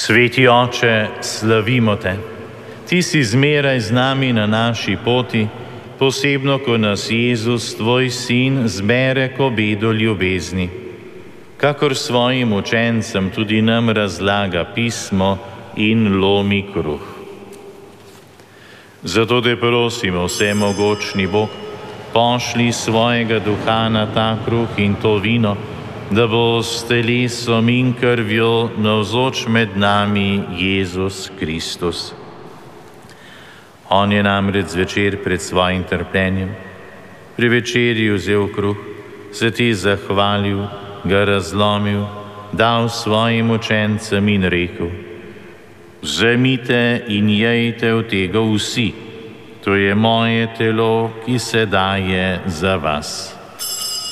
Sveti Oče, slavimo te. Ti si zmeraj z nami na naši poti, posebno, ko nas Jezus, tvoj sin, zbere k obedu ljubezni. Kakor svojim učencem tudi nam razlaga pismo in lomi kruh. Zato te prosimo, vsemogočni Bog, pošli svojega duha na ta kruh in to vino, da bo s telesom in krvjo navzoč med nami Jezus Kristus. On je namreč zvečer pred svojim trpljenjem pri večerji vzel kruh, se ti zahvalil, ga razlomil, dal svojim učencem in rekel: Vzemite in jejte od tega vsi, to je moje telo, ki se daje za vas.